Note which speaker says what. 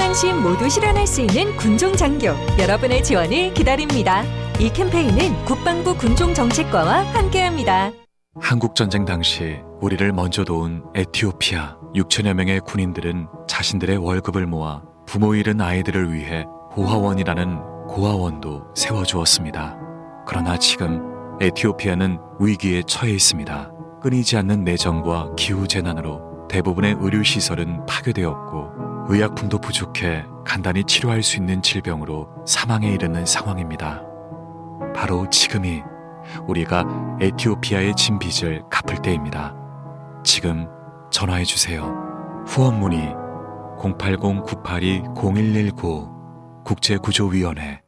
Speaker 1: 안심 모두 실현할 수 있는 군종장교, 여러분의 지원을 기다립니다. 이 캠페인은 국방부 군종정책과와 함께합니다.
Speaker 2: 한국전쟁 당시 우리를 먼저 도운 에티오피아 6천여 명의 군인들은 자신들의 월급을 모아 부모 잃은 아이들을 위해 고아원이라는 고아원도 세워주었습니다. 그러나 지금 에티오피아는 위기에 처해 있습니다. 끊이지 않는 내전과 기후재난으로 대부분의 의료시설은 파괴되었고 의약품도 부족해 간단히 치료할 수 있는 질병으로 사망에 이르는 상황입니다. 바로 지금이 우리가 에티오피아의 진 빚을 갚을 때입니다. 지금 전화해 주세요. 후원 문의 080-982-0119 국제구조위원회